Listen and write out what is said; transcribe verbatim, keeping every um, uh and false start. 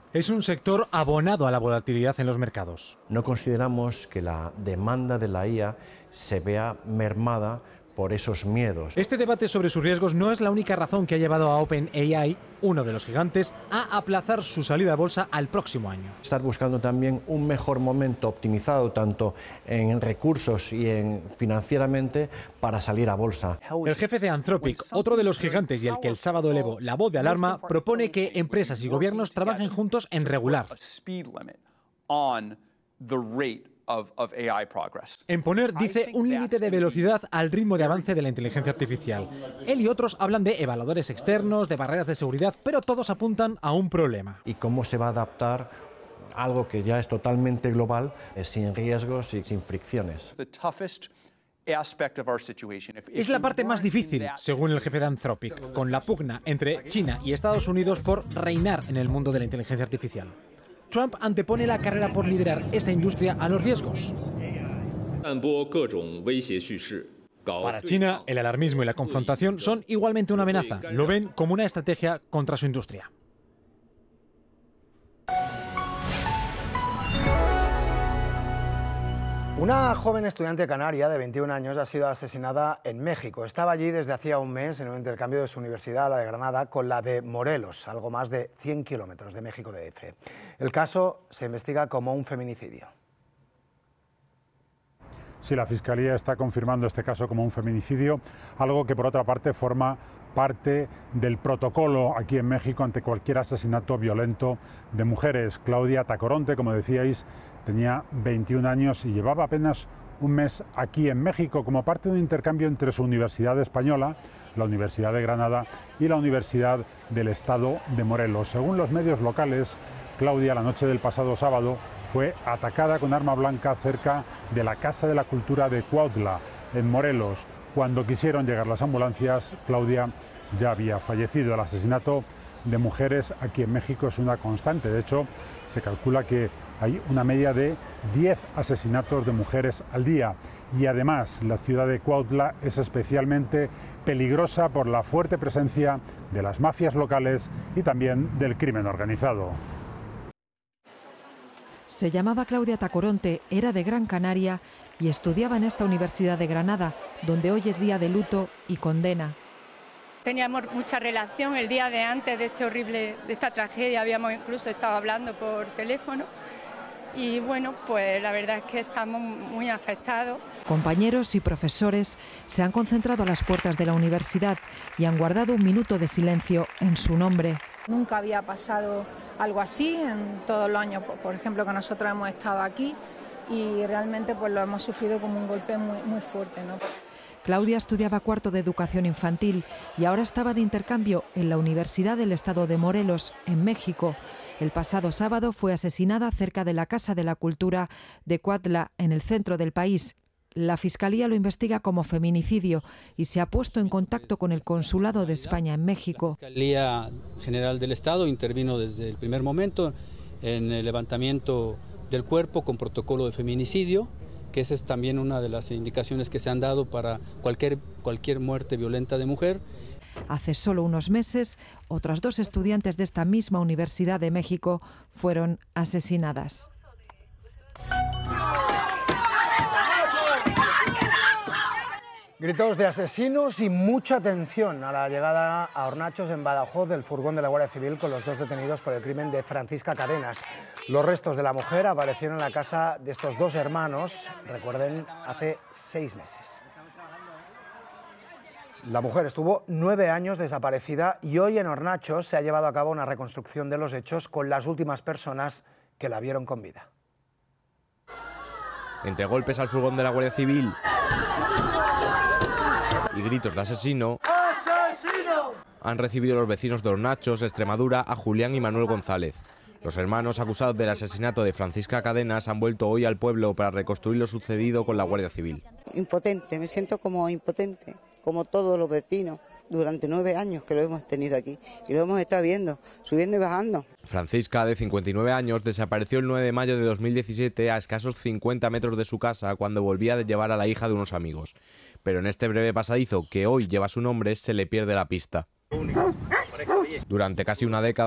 Es un sector abonado a la volatilidad en los mercados. No consideramos que la demanda de la I A se vea mermada por esos miedos. Este debate sobre sus riesgos no es la única razón que ha llevado a OpenAI, uno de los gigantes, a aplazar su salida a bolsa al próximo año. Estar buscando también un mejor momento optimizado tanto en recursos y en financieramente para salir a bolsa. El jefe de Anthropic, otro de los gigantes y el que el sábado elevó la voz de alarma, propone que empresas y gobiernos trabajen juntos en regular. En poner, dice, un límite de velocidad al ritmo de avance de la inteligencia artificial. Él y otros hablan de evaluadores externos, de barreras de seguridad, pero todos apuntan a un problema. ¿Y cómo se va a adaptar algo que ya es totalmente global, sin riesgos y sin fricciones? Es la parte más difícil, según el jefe de Anthropic, con la pugna entre China y Estados Unidos por reinar en el mundo de la inteligencia artificial. Trump antepone la carrera por liderar esta industria a los riesgos. Para China, el alarmismo y la confrontación son igualmente una amenaza. Lo ven como una estrategia contra su industria. Una joven estudiante canaria de veintiún años ha sido asesinada en México. Estaba allí desde hacía un mes en un intercambio de su universidad, la de Granada, con la de Morelos, algo más de cien kilómetros de México D F. El caso se investiga como un feminicidio. Sí, la Fiscalía está confirmando este caso como un feminicidio, algo que por otra parte forma parte del protocolo aquí en México ante cualquier asesinato violento de mujeres. Claudia Tacoronte, como decíais, tenía veintiún años y llevaba apenas un mes aquí en México como parte de un intercambio entre su universidad española, la Universidad de Granada, y la Universidad del Estado de Morelos. Según los medios locales, Claudia, la noche del pasado sábado, fue atacada con arma blanca cerca de la Casa de la Cultura de Cuautla, en Morelos. Cuando quisieron llegar las ambulancias, Claudia ya había fallecido. El asesinato de mujeres aquí en México es una constante. De hecho, se calcula que hay una media de diez asesinatos de mujeres al día. Y además, la ciudad de Cuautla es especialmente peligrosa por la fuerte presencia de las mafias locales y también del crimen organizado. Se llamaba Claudia Tacoronte, era de Gran Canaria y estudiaba en esta Universidad de Granada, donde hoy es día de luto y condena. Teníamos mucha relación el día de antes de este horrible, de esta tragedia, habíamos incluso estado hablando por teléfono y bueno, pues la verdad es que estamos muy afectados. Compañeros y profesores se han concentrado a las puertas de la universidad y han guardado un minuto de silencio en su nombre. Nunca había pasado algo así en todos los años, por ejemplo, que nosotros hemos estado aquí y realmente pues lo hemos sufrido como un golpe muy, muy fuerte, ¿no? Claudia estudiaba cuarto de educación infantil y ahora estaba de intercambio en la Universidad del Estado de Morelos, en México. El pasado sábado fue asesinada cerca de la Casa de la Cultura de Cuautla, en el centro del país. La Fiscalía lo investiga como feminicidio y se ha puesto en contacto con el Consulado de España en México. La Fiscalía General del Estado intervino desde el primer momento en el levantamiento del cuerpo con protocolo de feminicidio, que esa es también una de las indicaciones que se han dado para cualquier, cualquier muerte violenta de mujer. Hace solo unos meses, otras dos estudiantes de esta misma Universidad de México fueron asesinadas. Gritos de asesinos y mucha tensión a la llegada a Hornachos, en Badajoz, del furgón de la Guardia Civil con los dos detenidos por el crimen de Francisca Cadenas. Los restos de la mujer aparecieron en la casa de estos dos hermanos, recuerden, hace seis meses. La mujer estuvo nueve años desaparecida y hoy en Hornachos se ha llevado a cabo una reconstrucción de los hechos con las últimas personas que la vieron con vida. Entre golpes al furgón de la Guardia Civil y gritos de asesino, ¡asesino!, han recibido los vecinos de Hornachos, Extremadura, a Julián y Manuel González. Los hermanos acusados del asesinato de Francisca Cadenas han vuelto hoy al pueblo para reconstruir lo sucedido con la Guardia Civil. Impotente, me siento como impotente, como todos los vecinos. Durante nueve años que lo hemos tenido aquí y lo hemos estado viendo, subiendo y bajando. Francisca, de cincuenta y nueve años, desapareció el nueve de mayo de dos mil diecisiete a escasos cincuenta metros de su casa cuando volvía de llevar a la hija de unos amigos. Pero en este breve pasadizo que hoy lleva su nombre se le pierde la pista. Durante casi una década